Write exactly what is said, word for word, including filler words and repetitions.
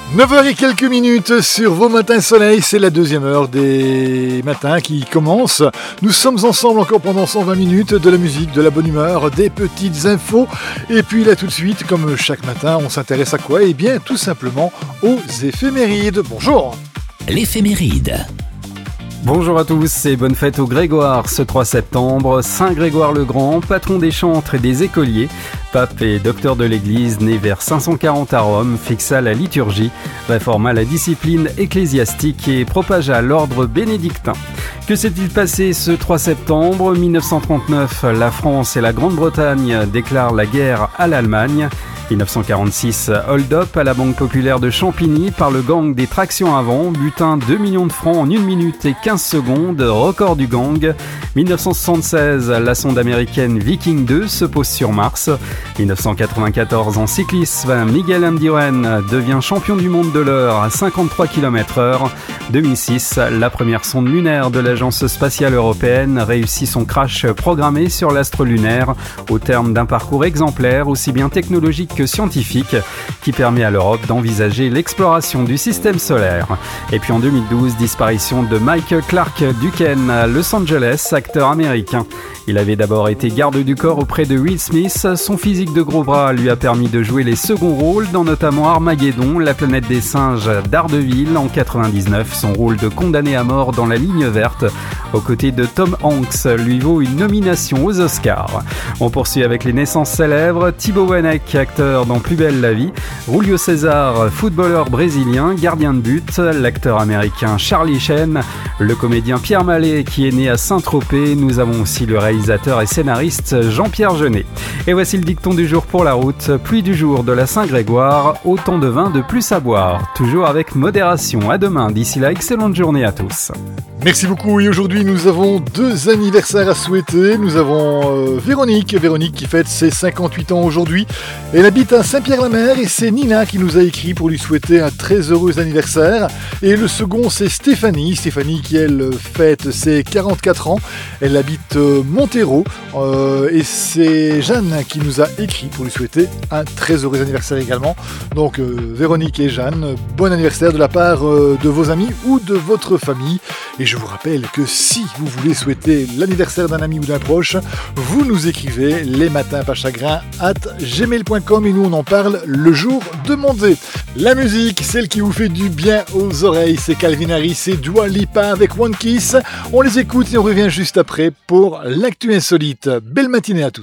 neuf heures et quelques minutes sur vos matins soleil, c'est la deuxième heure des matins qui commence. Nous sommes ensemble encore pendant cent vingt minutes, de la musique, de la bonne humeur, des petites infos. Et puis là tout de suite, comme chaque matin, on s'intéresse à quoi ? Eh bien tout simplement aux éphémérides. Bonjour. L'éphéméride. Bonjour à tous et bonne fête aux Grégoire ce trois septembre. Saint Grégoire le Grand, patron des chantres et des écoliers, pape et docteur de l'Église, né vers cinq cent quarante à Rome, fixa la liturgie, réforma la discipline ecclésiastique et propagea l'ordre bénédictin. Que s'est-il passé ce trois septembre mille neuf cent trente-neuf ? La France et la Grande-Bretagne déclarent la guerre à l'Allemagne. mille neuf cent quarante-six, hold-up à la Banque Populaire de Champigny par le gang des tractions avant, butin deux millions de francs en une minute et quinze secondes, record du gang. mille neuf cent soixante-seize, la sonde américaine Viking deux se pose sur Mars. mille neuf cent quatre-vingt-quatorze, en cyclisme, Miguel Indurain devient champion du monde de l'heure à cinquante-trois kilomètres heure. deux mille six, la première sonde lunaire de l'Agence spatiale européenne réussit son crash programmé sur l'astre lunaire au terme d'un parcours exemplaire aussi bien technologique que scientifique qui permet à l'Europe d'envisager l'exploration du système solaire. Et puis en deux mille douze, disparition de Mike Clark Duncan à Los Angeles, acteur américain. Il avait d'abord été garde du corps auprès de Will Smith. Son physique de gros bras lui a permis de jouer les seconds rôles dans notamment Armageddon, La planète des singes d'Ardeville en quatre-vingt-dix-neuf. Son rôle de condamné à mort dans La ligne verte aux côtés de Tom Hanks lui vaut une nomination aux Oscars. On poursuit avec les naissances célèbres. Thibaut Wanek, acteur dans Plus belle la vie. Julio César, footballeur brésilien, gardien de but. L'acteur américain Charlie Sheen. Le comédien Pierre Mallet qui est né à Saint-Tropez. Nous avons aussi le réalisateur et scénariste Jean-Pierre Jeunet. Et voici le dicton du jour pour la route. Pluie du jour de la Saint-Grégoire. Autant de vin de plus à boire. Toujours avec modération. À demain. D'ici là, excellente journée à tous. Merci beaucoup. Et aujourd'hui, nous avons deux anniversaires à souhaiter. Nous avons euh, Véronique. Véronique qui fête ses cinquante-huit ans aujourd'hui. Elle habite à Saint-Pierre-la-Mer et c'est Nina qui nous a écrit pour lui souhaiter un très heureux anniversaire. Et le second, c'est Stéphanie. Stéphanie qui, elle, fête ses quarante-quatre ans. Elle habite euh, Montero. Euh, et c'est Jeanne qui nous a écrit pour lui souhaiter un très heureux anniversaire également. Donc, euh, Véronique et Jeanne, bon anniversaire de la part euh, de vos amis ou de votre famille. Et je vous rappelle que si vous voulez souhaiter l'anniversaire d'un ami ou d'un proche, vous nous écrivez les matins pas chagrin arobase gmail point com et nous on en parle le jour demandé. La musique, celle qui vous fait du bien aux oreilles, c'est Calvin Harris et Dua Lipa avec One Kiss. On les écoute et on revient juste après pour l'actu insolite. Belle matinée à tous.